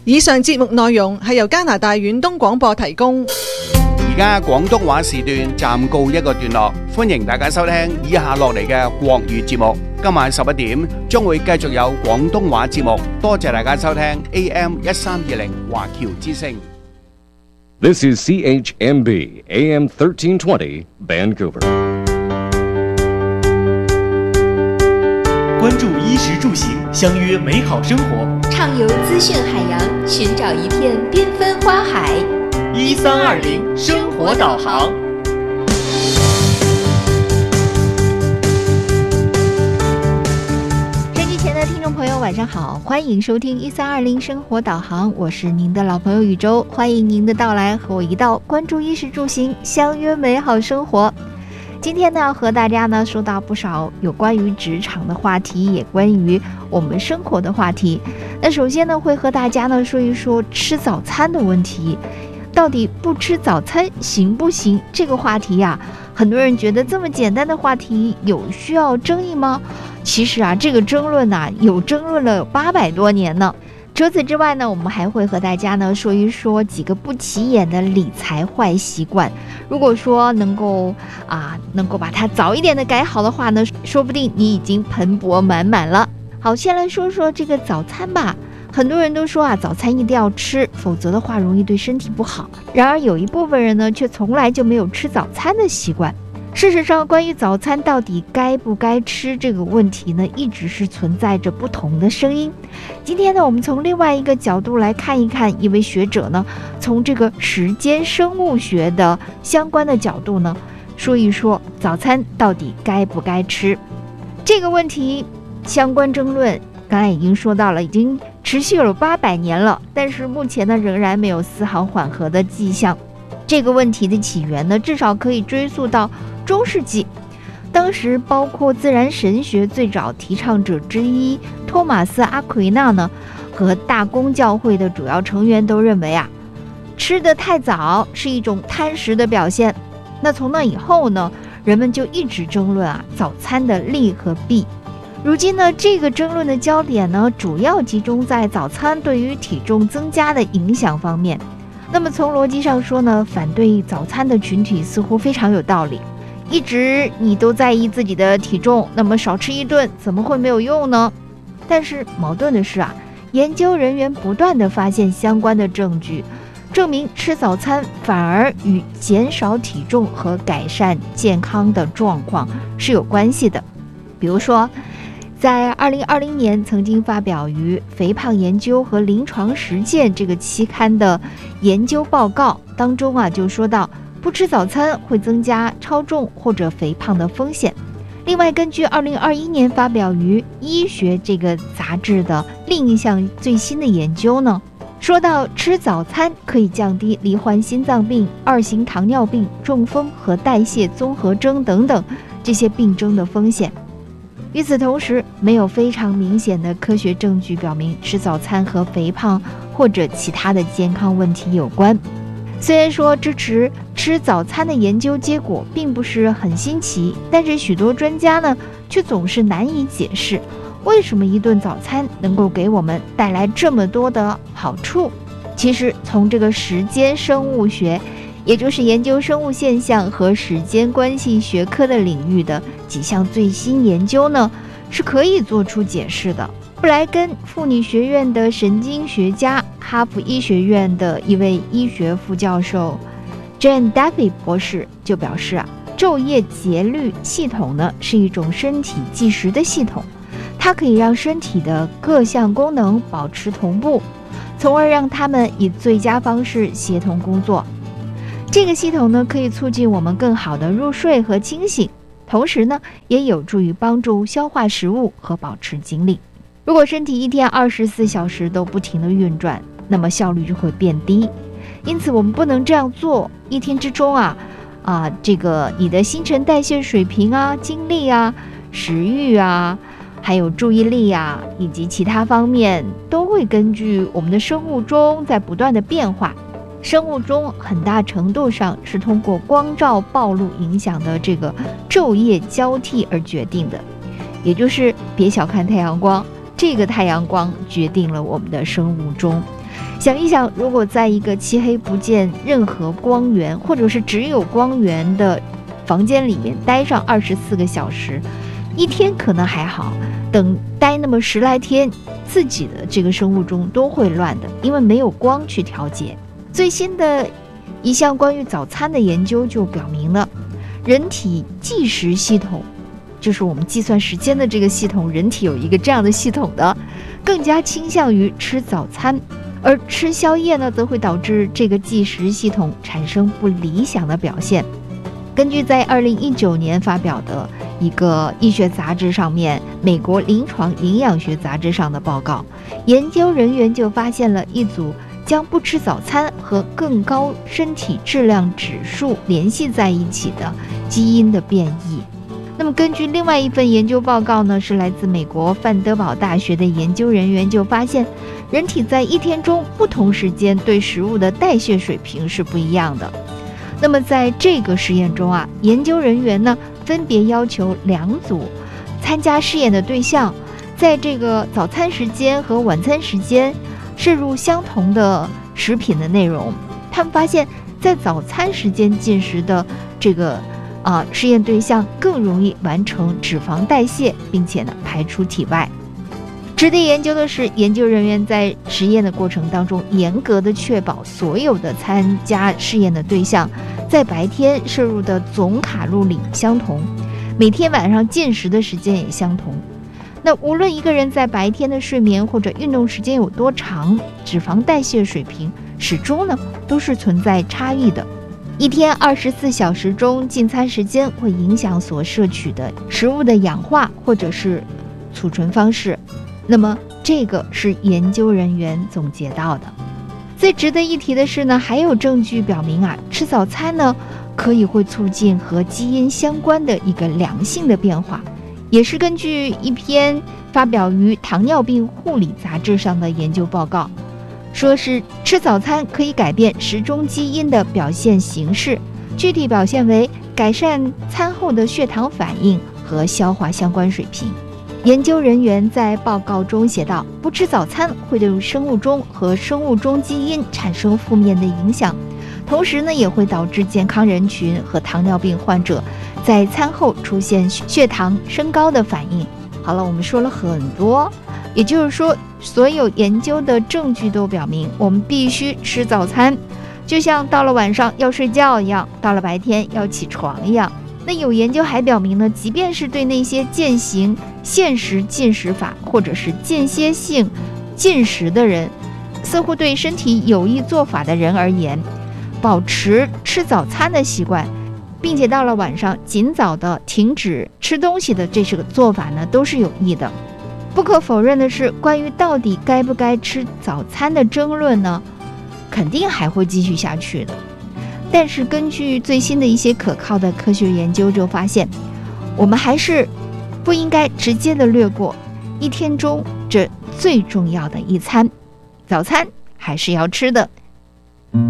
以上節目內容係由加拿大遠東廣播提供。 而家廣東話時段暫告一個段落，歡迎大家收聽以下落嚟嘅國語節目。今晚11點將會繼續有廣東話節目，多謝大家收聽 AM 1320華僑之聲。 This is CHMB AM 1320 Vancouver。 关注衣食住行，相约美好生活。 畅游资讯海洋，寻找一片缤纷花海。 1320生活导航。 收机前的听众朋友，晚上好，欢迎收听1320生活导航，我是您的老朋友宇宙，欢迎您的到来，和我一道关注衣食住行，相约美好生活。今天呢，要和大家呢说到不少有关于职场的话题，也关于我们生活的话题。那首先呢，会和大家呢说一说吃早餐的问题，到底不吃早餐行不行？这个话题呀，很多人觉得这么简单的话题有需要争议吗？其实啊，这个争论呢，有争论了800多年呢。除此之外呢，我们还会和大家呢说一说几个不起眼的理财坏习惯。如果说能够把它早一点的改好的话呢，说不定你已经盆钵满满了。好，先来说说这个早餐吧。很多人都说啊，早餐一定要吃，否则的话容易对身体不好。然而有一部分人呢，却从来就没有吃早餐的习惯。事实上，关于早餐到底该不该吃这个问题呢，一直是存在着不同的声音。今天呢，我们从另外一个角度来看一看，一位学者呢，从这个时间生物学的相关的角度呢，说一说早餐到底该不该吃这个问题。相关争论刚才已经说到了，已经持续了800年了，但是目前呢，仍然没有丝毫缓和的迹象。这个问题的起源呢，至少可以追溯到中世纪，当时包括自然神学最早提倡者之一托马斯·阿奎那呢，和大公教会的主要成员都认为啊，吃得太早是一种贪食的表现。那从那以后呢，人们就一直争论啊早餐的利和弊。如今呢，这个争论的焦点呢，主要集中在早餐对于体重增加的影响方面。那么从逻辑上说呢，反对早餐的群体似乎非常有道理。一直你都在意自己的体重，那么少吃一顿怎么会没有用呢？但是矛盾的是啊，研究人员不断地发现相关的证据，证明吃早餐反而与减少体重和改善健康的状况是有关系的。比如说在2020年曾经发表于《肥胖研究和临床实践》这个期刊的研究报告当中啊，就说到不吃早餐会增加超重或者肥胖的风险。另外，根据2021年发表于《医学》这个杂志的另一项最新的研究呢，说到吃早餐可以降低罹患心脏病、2型糖尿病、中风和代谢综合征等等这些病症的风险。与此同时，没有非常明显的科学证据表明吃早餐和肥胖或者其他的健康问题有关。虽然说支持吃早餐的研究结果并不是很新奇，但是许多专家呢，却总是难以解释为什么一顿早餐能够给我们带来这么多的好处。其实从这个时间生物学，也就是研究生物现象和时间关系学科的领域的几项最新研究呢，是可以做出解释的。布莱根妇女学院的神经学家，哈佛医学院的一位医学副教授 Jane Duffy 博士就表示啊，昼夜节律系统呢是一种身体计时的系统，它可以让身体的各项功能保持同步，从而让它们以最佳方式协同工作。这个系统呢，可以促进我们更好的入睡和清醒，同时呢，也有助于帮助消化食物和保持精力。如果身体一天24小时都不停地运转，那么效率就会变低。因此，我们不能这样做。一天之中这个你的新陈代谢水平啊、精力啊、食欲啊，还有注意力啊，以及其他方面，都会根据我们的生物钟在不断的变化。生物钟很大程度上是通过光照暴露影响的这个昼夜交替而决定的，也就是别小看太阳光，这个太阳光决定了我们的生物钟。 想一想，如果在一个漆黑不见任何光源，或者是只有光源的房间里面待上24个小时，一天可能还好，等待那么10来天，自己的这个生物钟都会乱的，因为没有光去调节。最新的一项关于早餐的研究就表明了，人体计时系统，就是我们计算时间的这个系统，人体有一个这样的系统的，更加倾向于吃早餐，而吃宵夜呢，则会导致这个计时系统产生不理想的表现。根据在2019年发表的一个医学杂志上面，美国临床营养学杂志上的报告，研究人员就发现了一组将不吃早餐和更高身体质量指数联系在一起的基因的变异。那么根据另外一份研究报告呢，是来自美国范德堡大学的研究人员就发现，人体在一天中不同时间对食物的代谢水平是不一样的。那么在这个实验中啊，研究人员呢分别要求2组参加试验的对象，在这个早餐时间和晚餐时间摄入相同的食品的内容。他们发现，在早餐时间进食的这个试验对象更容易完成脂肪代谢，并且呢排出体外。值得研究的是，研究人员在实验的过程当中，严格的确保所有的参加试验的对象在白天摄入的总卡路里相同，每天晚上进食的时间也相同。那无论一个人在白天的睡眠或者运动时间有多长，脂肪代谢水平始终呢都是存在差异的。一天24小时中，进餐时间会影响所摄取的食物的氧化或者是储存方式。那么这个是研究人员总结到的。最值得一提的是呢，还有证据表明啊，吃早餐呢可以会促进和基因相关的一个良性的变化，也是根据一篇发表于糖尿病护理杂志上的研究报告，说是吃早餐可以改变时钟基因的表现形式，具体表现为改善餐后的血糖反应和消化相关水平。研究人员在报告中写道，不吃早餐会对生物钟和生物钟基因产生负面的影响，同时呢也会导致健康人群和糖尿病患者在餐后出现血糖升高的反应。好了，我们说了很多，也就是说，所有研究的证据都表明，我们必须吃早餐，就像到了晚上要睡觉一样，到了白天要起床一样。那有研究还表明呢，即便是对那些践行限时进食法或者是间歇性进食的人，似乎对身体有益做法的人而言，保持吃早餐的习惯，并且到了晚上尽早的停止吃东西的这个做法呢，都是有益的。不可否认的是，关于到底该不该吃早餐的争论呢，肯定还会继续下去的。但是根据最新的一些可靠的科学研究就发现，我们还是不应该直接的略过一天中这最重要的一餐，早餐还是要吃的。